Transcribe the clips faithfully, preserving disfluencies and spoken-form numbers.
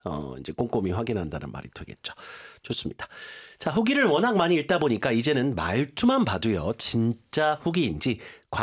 어, 이제 꼼꼼히 확인한다는 말이 되겠죠. 좋습니다. 자, 후기를 워낙 많이 읽다 보니까 이제는 말투만 봐도요, 진짜 후기인지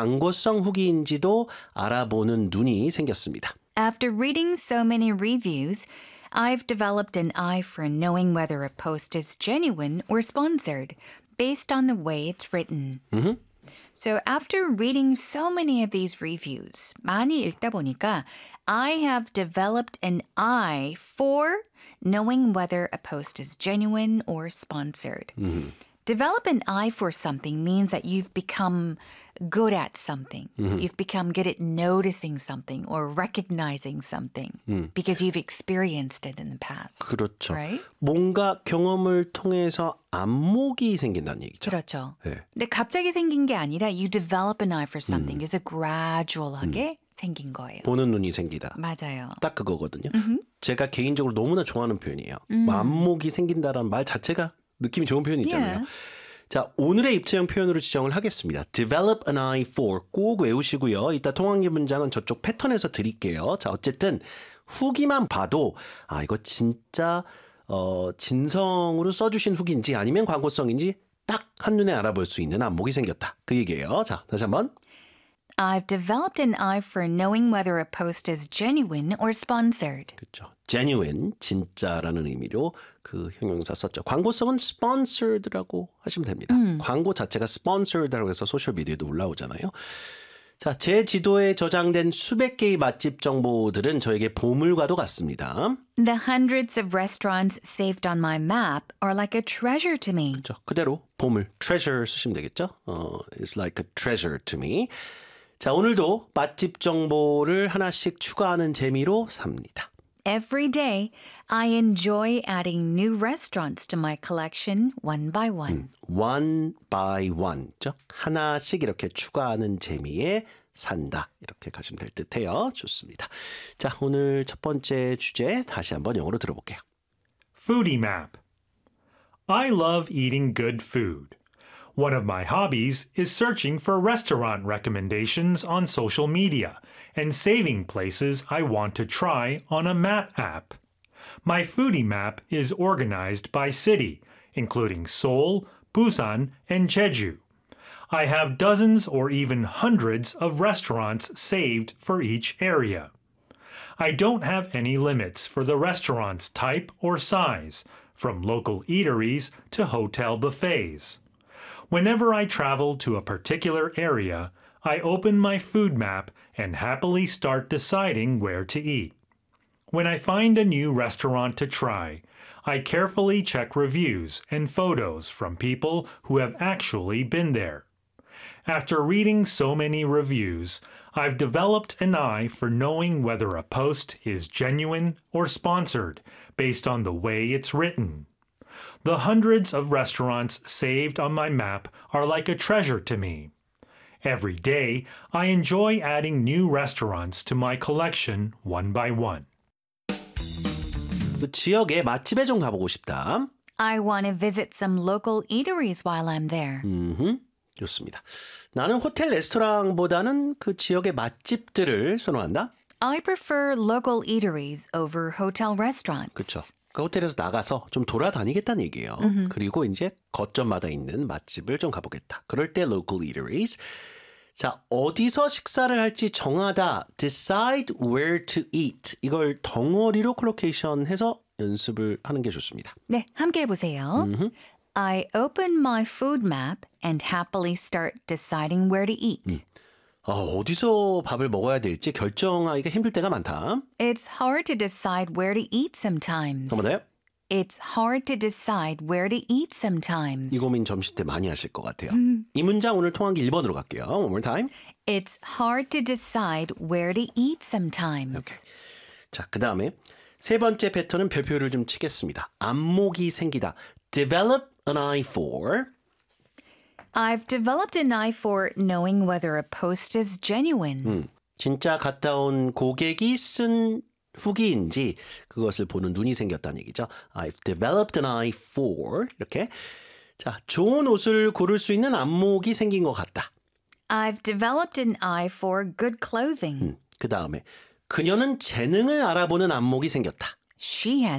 광고성 후기인지도 알아보는 눈이 생겼습니다. After reading so many reviews, I've developed an eye for knowing whether a post is genuine or sponsored based on the way it's written. Mm-hmm. So after reading so many of these reviews, 많이 읽다 보니까 I have developed an eye for knowing whether a post is genuine or sponsored. Mm-hmm. Develop an eye for something means that you've become good at something. Mm-hmm. You've become good at noticing something or recognizing something mm. because you've experienced it in the past. 그렇죠. Right? 뭔가 경험을 통해서 안목이 생긴다는 얘기죠. 그렇죠. 네. 근데 갑자기 생긴 게 아니라 you develop an eye for something. 음. 그래서 gradual하게 음. 생긴 거예요. 보는 눈이 생기다. 맞아요. 딱 그거거든요. Mm-hmm. 제가 개인적으로 너무나 좋아하는 표현이에요. 음. 안목이 생긴다라는 말 자체가 느낌이 좋은 표현 있잖아요. Yeah. 자, 오늘의 입체형 표현으로 지정을 하겠습니다. Develop an eye for 꼭 외우시고요. 이따 통한기 문장은 저쪽 패턴에서 드릴게요. 자, 어쨌든 후기만 봐도 아 이거 진짜 어, 진성으로 써주신 후기인지 아니면 광고성인지 딱 한눈에 알아볼 수 있는 안목이 생겼다. 그 얘기예요. 자, 다시 한번. I've developed an eye for knowing whether a post is genuine or sponsored. 그렇죠. genuine, 진짜라는 의미로 그 형용사 썼죠. 광고성은 sponsored라고 하시면 됩니다. 음. 광고 자체가 sponsored라고 해서 소셜미디어에도 올라오잖아요. 자, 제 지도에 저장된 수백 개의 맛집 정보들은 저에게 보물과도 같습니다. The hundreds of restaurants saved on my map are like a treasure to me. 그렇죠. 그대로 보물, treasure 쓰시면 되겠죠. 어, it's like a treasure to me. 자, 오늘도 맛집 정보를 하나씩 추가하는 재미로 삽니다. Every day, I enjoy adding new restaurants to my collection one by one. 음, one by one. 죠? 하나씩 이렇게 추가하는 재미에 산다. 이렇게 가시면 될 듯해요. 좋습니다. 자, 오늘 첫 번째 주제 다시 한번 영어로 들어볼게요. Foodie map. I love eating good food. One of my hobbies is searching for restaurant recommendations on social media and saving places I want to try on a map app. My foodie map is organized by city, including Seoul, Busan, and Jeju. I have dozens or even hundreds of restaurants saved for each area. I don't have any limits for the restaurant's type or size, from local eateries to hotel buffets. Whenever I travel to a particular area, I open my food map and happily start deciding where to eat. When I find a new restaurant to try, I carefully check reviews and photos from people who have actually been there. After reading so many reviews, I've developed an eye for knowing whether a post is genuine or sponsored based on the way it's written. The hundreds of restaurants saved on my map are like a treasure to me. Every day, I enjoy adding new restaurants to my collection one by one. 그 지역에 맛집에 좀 가보고 싶다. I want to visit some local eateries while I'm there. 음흠, 좋습니다. 나는 호텔 레스토랑보다는 그 지역의 맛집들을 선호한다. I prefer local eateries over hotel restaurants. 그렇죠. 그 호텔에서 나가서 좀 돌아다니겠다는 얘기예요. Mm-hmm. 그리고 이제 거점마다 있는 맛집을 좀 가보겠다. 그럴 때 local eateries. 자, 어디서 식사를 할지 정하다. Decide where to eat. 이걸 덩어리로 콜로케이션해서 연습을 하는 게 좋습니다. 네, 함께 해보세요. Mm-hmm. I open my food map and happily start deciding where to eat. 음. 어, 어디서 밥을 먹어야 될지 결정하기가 힘들 때가 많다. It's hard to decide where to eat sometimes. 한번 더요. It's hard to decide where to eat sometimes. 이 고민 점심 때 많이 하실 것 같아요. 음. 이 문장 오늘 통한기 일 번으로 갈게요. One more time. It's hard to decide where to eat sometimes. Okay. 자, 그 다음에 세 번째 패턴은 별표를 좀 치겠습니다. 안목이 생기다. Develop an eye for... I've developed an eye for knowing whether a post is genuine. 음, 진짜 갔다 온 고객이 쓴 후기인지 그것을 보는 눈이 생겼다는 얘기죠. I've developed an eye for 이렇게 자 좋은 옷을 고를 수 있는 안목이 생긴 것 같다. I've developed an eye for good clothing. 음, 그 다음에 그녀는 재능을 알아보는 안목이 생겼다. She has